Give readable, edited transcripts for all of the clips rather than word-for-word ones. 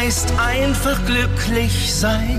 heißt einfach glücklich sein.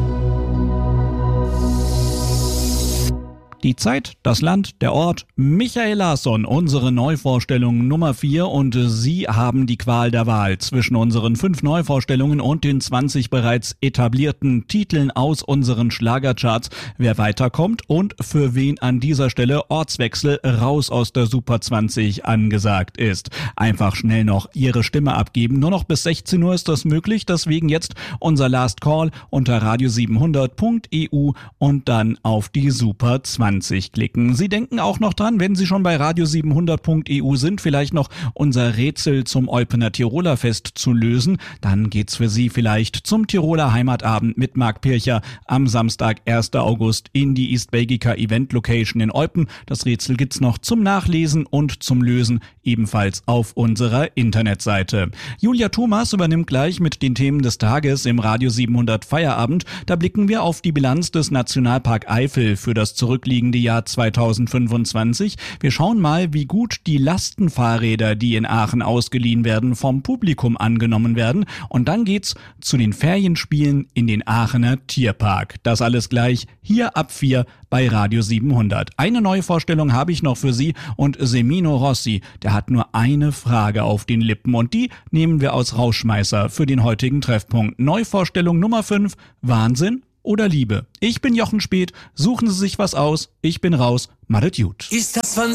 Die Zeit, das Land, der Ort, Michael Larsson, unsere Neuvorstellung Nummer 4 und Sie haben die Qual der Wahl zwischen unseren 5 Neuvorstellungen und den 20 bereits etablierten Titeln aus unseren Schlagercharts, wer weiterkommt und für wen an dieser Stelle Ortswechsel raus aus der Super 20 angesagt ist. Einfach schnell noch Ihre Stimme abgeben, nur noch bis 16 Uhr ist das möglich, deswegen jetzt unser Last Call unter radio700.eu und dann auf die Super 20 klicken. Sie denken auch noch dran, wenn Sie schon bei radio700.eu sind, vielleicht noch unser Rätsel zum Eupener Tiroler Fest zu lösen. Dann geht's für Sie vielleicht zum Tiroler Heimatabend mit Marc Pircher am Samstag, 1. August in die East Belgica Event Location in Eupen. Das Rätsel gibt's noch zum Nachlesen und zum Lösen ebenfalls auf unserer Internetseite. Julia Thomas übernimmt gleich mit den Themen des Tages im Radio 700 Feierabend. Da blicken wir auf die Bilanz des Nationalpark Eifel für das zurückliegende Jahr 2025. Wir schauen mal, wie gut die Lastenfahrräder, die in Aachen ausgeliehen werden, vom Publikum angenommen werden. Und dann geht's zu den Ferienspielen in den Aachener Tierpark. Das alles gleich hier ab 4 bei Radio 700. Eine neue Vorstellung habe ich noch für Sie und Semino Rossi, der hat nur eine Frage auf den Lippen und die nehmen wir als Rausschmeißer für den heutigen Treffpunkt. Neuvorstellung Nummer 5, Wahnsinn oder Liebe? Ich bin Jochen Speth, suchen Sie sich was aus, ich bin raus, madet gut. Ist das von